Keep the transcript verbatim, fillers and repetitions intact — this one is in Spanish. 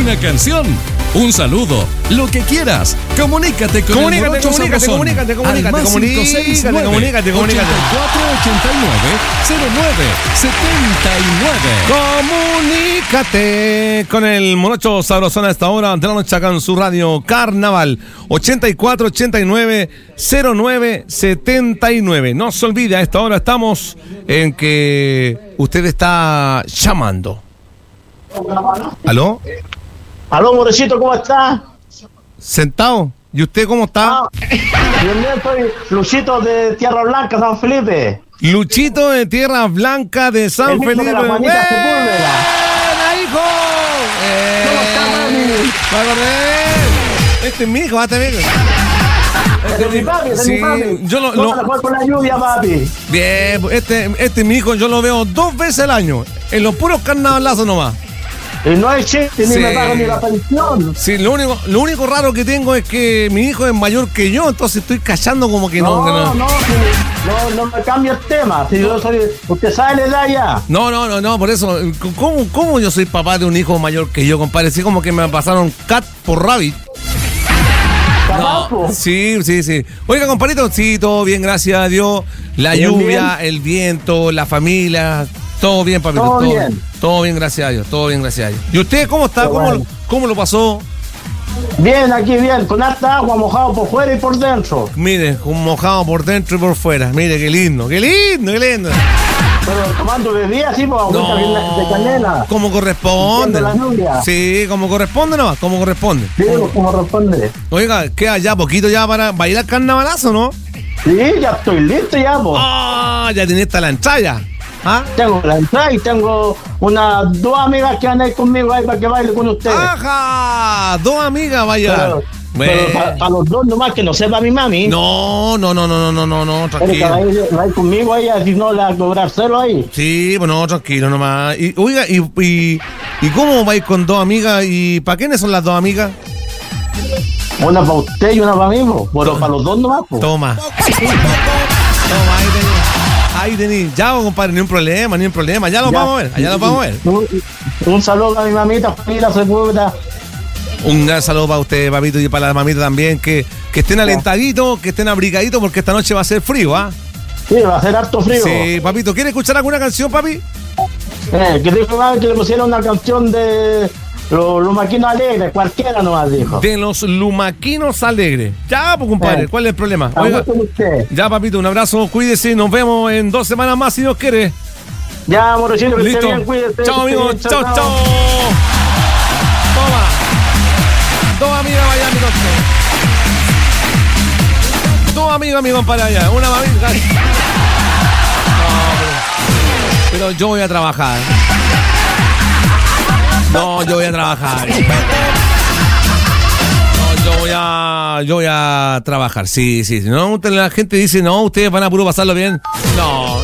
una canción, un saludo, lo que quieras. Comunícate con comunícate, el Morocho comunícate, Sabrosón. comunícate, comunícate, Al más comunícate, cinco seis nueve, comunícate, comunícate. ochenta y cuatro ochenta y nueve, cero nueve setenta y nueve. Comunícate con el Morocho Sabrosón a esta hora de la noche acá en su radio Carnaval. ochenta y cuatro ochenta y nueve, cero nueve setenta y nueve. No se olvide, a esta hora estamos en que usted está llamando. ¿Aló? Aló, Morochito, ¿cómo estás? ¿Sentado? ¿Y usted cómo está? Ah, bien, bien, soy Luchito de Tierra Blanca, San Felipe. Luchito de Tierra Blanca de San El hijo Felipe. de la Juanita ¡Buena, Sepúlveda. hijo! ¿Cómo está, mami? Me acordé. Este es mi hijo, este es mi hijo. Ese es mi papi, ese es Sí, mi papi. yo lo- ¿Cómo lo- te fue con la lluvia, papi? Bien, este, este es mi hijo, yo lo veo dos veces al año. En los puros carnavalazos nomás. Y no hay chiste, Sí. ni me pagan ni la pensión. Sí, lo único, lo único raro que tengo es que mi hijo es mayor que yo, entonces estoy callando como que no. No, que no, no. no, sí, no, no me cambia el tema. Si yo soy, usted sabe la edad ya. No, no, no, no, por eso, ¿cómo, cómo yo soy papá de un hijo mayor que yo, compadre? Así como que me pasaron cat por rabbit. Trabajo. Sí, sí, sí. Oiga, compadrito, sí, todo bien, gracias a Dios. La Bien, lluvia, el viento, la familia, todo bien, papito. Todo bien. Todo bien, gracias a Dios, todo bien, gracias a Dios. ¿Y usted cómo está? Qué ¿Cómo, bueno. cómo lo pasó? Bien, aquí bien, con harta agua, mojado por fuera y por dentro. Mire, un mojado por dentro y por fuera. Mire, qué lindo, qué lindo, qué lindo. Pero tomando bebida así, pues agüita de canela. como corresponde. Sintiendo la lluvia. Sí, como corresponde nomás, como corresponde. Sí, pues, como responde. Oiga, queda ya poquito ya para bailar carnavalazo, ¿no? Sí, ya estoy listo ya, pues. Ah, ya tenés esta la entrada. ¿Ah? Tengo la entrada y tengo unas dos amigas que van a ir conmigo ahí para que baile con ustedes. ¡Ajá! Dos amigas, vaya. Pero, Bueno. pero para los dos nomás, que no sepa mi mami. No, no, no, no, no, no, no, no, Pero que va a tranquilo. ir, va a ir conmigo ahí, si no le va a cobrar cero ahí. Sí, bueno, tranquilo nomás. Y, oiga, y, y, ¿y cómo vais con dos amigas? ¿Y para quiénes son las dos amigas? Una para usted y una para mí, pues. Pero para los dos nomás, pues. Toma. Toma, ahí tenés. Ahí tenés. Ya, compadre, ni un problema, ni un problema. Ya lo Ya. vamos a ver, allá lo vamos a ver. Un, un saludo a mi mamita, Juanita Sepúlveda. Un gran saludo para usted, papito, y para la mamita también. Que, que estén alentaditos, que estén abrigaditos, porque esta noche va a ser frío, ¿ah? Sí, va a ser harto frío. Sí, papito. ¿Quiere escuchar alguna canción, papi? Eh, que dijo ah, que le pusieron una canción de Los lo Maquinos Alegres, cualquiera nomás dijo. De los Lumaquinos Alegres. Ya, pues, compadre, Eh. ¿cuál es el problema? Oiga, Aguante usted. ya, papito, un abrazo, cuídese, nos vemos en dos semanas más si Dios quiere. Ya, Morochito, que esté Listo. bien, cuídate. Chao, que esté amigo. bien, Chao, chao. Toma. Dos amigas vaya, mi doctor. Dos amigas, mi compadre, allá. Una mamita. No, pero, pero yo voy a trabajar. No, yo voy a trabajar. No, yo voy a, yo voy a trabajar. Sí, sí, sí. No, la gente dice, no, ustedes van a puro pasarlo bien. No.